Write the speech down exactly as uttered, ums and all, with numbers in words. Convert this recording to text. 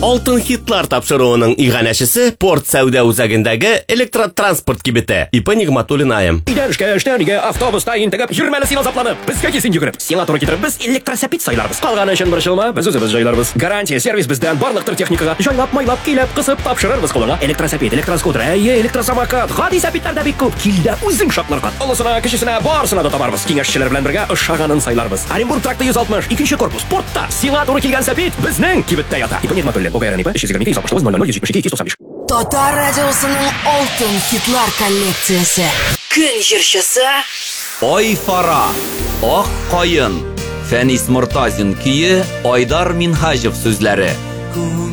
Алтын хитлар тапшыруының иганәчесе порт сәүдә үзәгендәге электротранспорт кибете. Ипа Нигъматуллин айым. Идән эшкә, эштән өйгә, автобуста интегеп, йөрмәле син азапланып, безгә кисен йөгереп. Сиңа туры китереп, без электросәпит сайларбыз. Калганы өчен борчылма, без үзебез җайларбыз. Гарантия сервис бездән барлыктыр техникага. Җайлап, майлап, килеп, кысып тапшырырбыз кулыңа. Электросәпит, электроскутер, әйе, электросамокат, гади сәпитләр дә бик күп. Килдә үзең шатларга. Олысына, кечесенә, барысына да табарбыз. Киңәшчеләр белән бергә ошаганын сайларбыз. Оренбург тракты йөз алтмыш, икенче корпус, портта. Сиңа туры килгән сәпит безнең кибеттә ята. Ипа Нигъматуллин, ОГРН ИП, өч йөз егерме ике, йөз алтмыш тугыз, ноль ноль, йөз җитмеш ике, йөз туксан биш. Татар радиосының алтын хитлар коллекциясе. Көн җырчысы Ай Фара, Ак Кайын, Фәнис Мортазин көе, Айдар Минхаҗев сүзләре.